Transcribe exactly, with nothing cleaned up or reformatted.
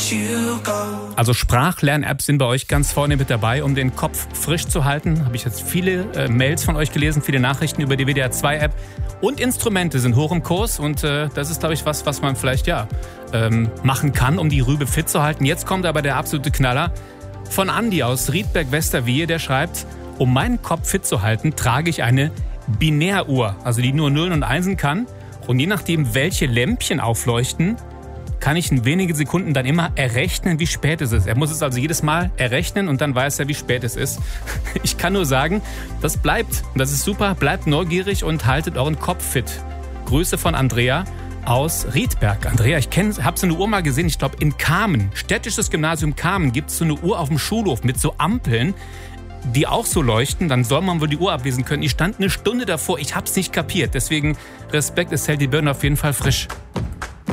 Also Sprachlern-Apps sind bei euch ganz vorne mit dabei, um den Kopf frisch zu halten. Habe ich jetzt viele äh, Mails von euch gelesen, viele Nachrichten über die W D R zwei App. Und Instrumente sind hoch im Kurs und äh, das ist, glaube ich, was, was man vielleicht ja ähm, machen kann, um die Rübe fit zu halten. Jetzt kommt aber der absolute Knaller von Andi aus Riedberg-Westerwiehe, der schreibt: Um meinen Kopf fit zu halten, trage ich eine Binäruhr, also die nur Nullen und Einsen kann. Und je nachdem, welche Lämpchen aufleuchten, kann ich in wenigen Sekunden dann immer errechnen, wie spät es ist. Er muss es also jedes Mal errechnen und dann weiß er, wie spät es ist. Ich kann nur sagen, das bleibt. Und das ist super. Bleibt neugierig und haltet euren Kopf fit. Grüße von Andrea aus Riedberg. Andrea, ich kenne, habe so eine Uhr mal gesehen, ich glaube in Kamen, städtisches Gymnasium Kamen, gibt es so eine Uhr auf dem Schulhof mit so Ampeln, die auch so leuchten. Dann soll man wohl die Uhr ablesen können. Ich stand eine Stunde davor, ich habe es nicht kapiert. Deswegen Respekt, es hält die Birne auf jeden Fall frisch.